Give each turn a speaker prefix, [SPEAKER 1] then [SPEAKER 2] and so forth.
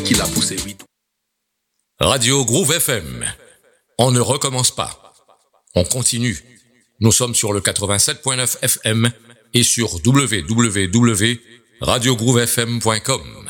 [SPEAKER 1] qu'il a poussé, oui.
[SPEAKER 2] Radio Groove FM. On ne recommence pas. On continue. Nous sommes sur le 87.9 FM et sur www.radiogroovefm.com.